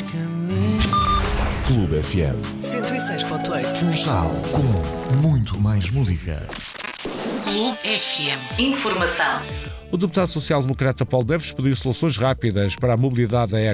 Clube FM 106.8. Funchal, com muito mais música. Clube FM. Informação. O deputado social-democrata Paulo Neves pediu soluções rápidas para a mobilidade aérea